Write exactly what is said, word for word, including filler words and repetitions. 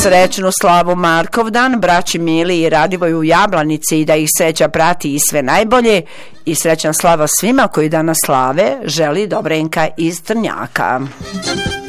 srećnu slavu Markovdan braći Mili i Radivoju u Jablanici i da ih sreća prati i sve najbolje i srećna slava svima koji danas slave, želi Dobrenka iz Trnjaka.